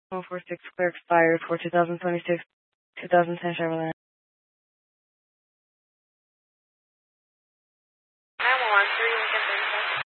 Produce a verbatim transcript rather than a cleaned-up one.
one four six clear expired for two thousand twenty-six, two thousand ten Chevrolet. nine one one three Lincoln thirty-seven.